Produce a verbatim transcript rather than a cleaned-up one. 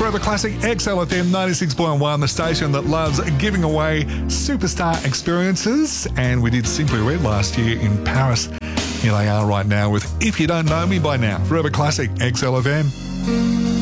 Forever Classic X L F M ninety-six point one, the station that loves giving away superstar experiences. And we did Simply Red last year in Paris. Here they are right now with If You Don't Know Me By Now. Forever Classic X L F M.